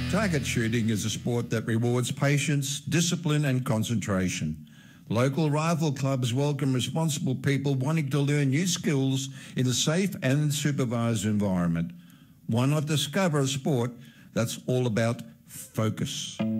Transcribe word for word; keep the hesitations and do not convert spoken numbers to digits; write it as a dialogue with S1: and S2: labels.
S1: Target shooting is a sport that rewards patience, discipline and concentration. Local rifle clubs welcome responsible people wanting to learn new skills in a safe and supervised environment. Why not discover a sport that's all about focus?